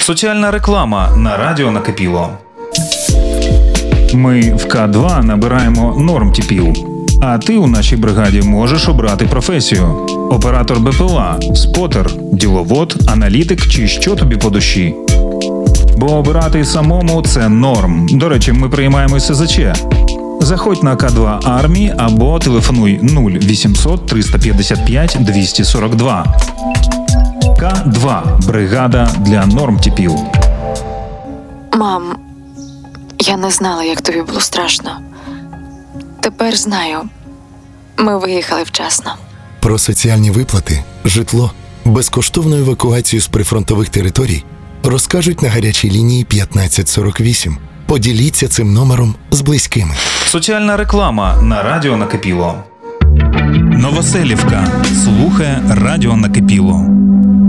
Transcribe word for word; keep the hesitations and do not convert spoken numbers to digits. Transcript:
Соціальна реклама на радіо Накипіло. Ми в К два набираємо норм-тіпів. А ти у нашій бригаді можеш обрати професію. Оператор БПЛА, спотер, діловод, аналітик чи що тобі по душі. Бо обирати самому – це норм. До речі, ми приймаємо СЗЧ. Заходь на К два Армії або телефонуй нуль вісімсот триста п'ятдесят п'ять двісті сорок два. К два – бригада для норм-тіпів. Мам, я не знала, як тобі було страшно. Тепер знаю. Ми виїхали вчасно. Про соціальні виплати, житло, безкоштовну евакуацію з прифронтових територій розкажуть на гарячій лінії п'ятнадцять сорок вісім. Поділіться цим номером з близькими. Соціальна реклама на радіо Накипіло. Новоселівка. Слухає радіо Накипіло.